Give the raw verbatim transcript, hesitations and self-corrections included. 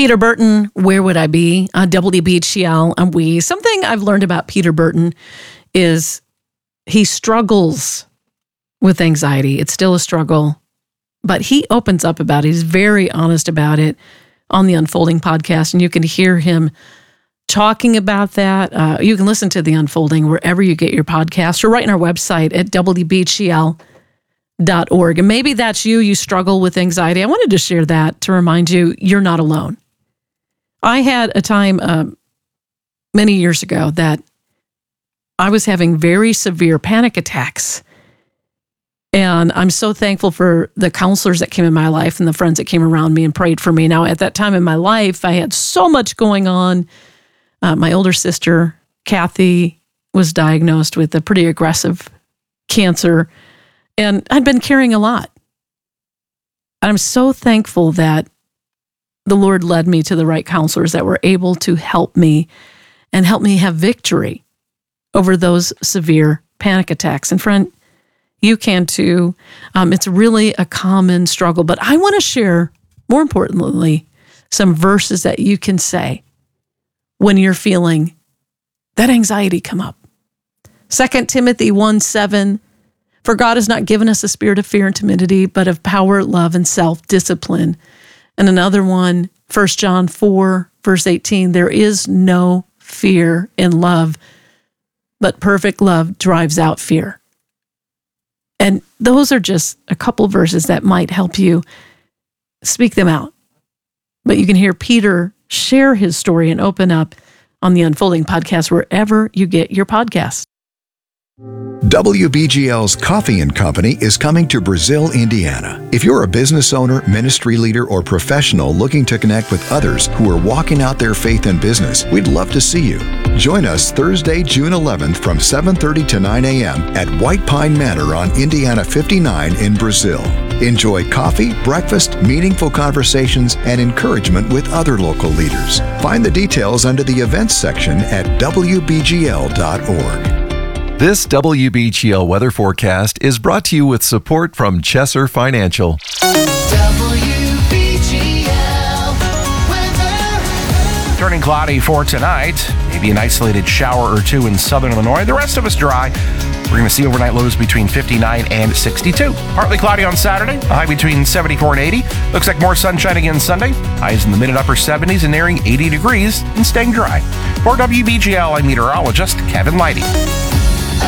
Peter Burton, Where Would I Be? On W B G L and We. Something I've learned about Peter Burton is he struggles with anxiety. It's still a struggle, but he opens up about it. He's very honest about it on the Unfolding podcast, and you can hear him talking about that. Uh, you can listen to The Unfolding wherever you get your podcast, or right on our website at W B G L dot org. And maybe that's you, you struggle with anxiety. I wanted to share that to remind you, you're not alone. I had a time um, many years ago that I was having very severe panic attacks. And I'm so thankful for the counselors that came in my life and the friends that came around me and prayed for me. Now, at that time in my life, I had so much going on. Uh, my older sister, Kathy, was diagnosed with a pretty aggressive cancer, and I'd been carrying a lot. I'm so thankful that the Lord led me to the right counselors that were able to help me and help me have victory over those severe panic attacks. And friend, you can too. Um, it's really a common struggle, but I want to share, more importantly, some verses that you can say when you're feeling that anxiety come up. Second Timothy one seven, for God has not given us a spirit of fear and timidity, but of power, love, and self-discipline. And another one, First John four, verse eighteen, there is no fear in love, but perfect love drives out fear. And those are just a couple verses that might help you speak them out. But you can hear Peter share his story and open up on the Unfolding podcast wherever you get your podcasts. W B G L's Coffee and Company is coming to Brazil, Indiana. If you're a business owner, ministry leader, or professional looking to connect with others who are walking out their faith in business, we'd love to see you. Join us Thursday, June eleventh from seven thirty to nine a.m. at White Pine Manor on Indiana fifty-nine in Brazil. Enjoy coffee, breakfast, meaningful conversations, and encouragement with other local leaders. Find the details under the events section at W B G L dot org. This W B G L weather forecast is brought to you with support from Chesser Financial. W B G L weather. Turning cloudy for tonight. Maybe an isolated shower or two in southern Illinois. The rest of us dry. We're going to see overnight lows between fifty-nine and sixty-two. Partly cloudy on Saturday. A high between seventy-four and eighty. Looks like more sunshine again Sunday. Highs in the mid and upper seventies and nearing eighty degrees and staying dry. For W B G L, I'm meteorologist Kevin Leidy.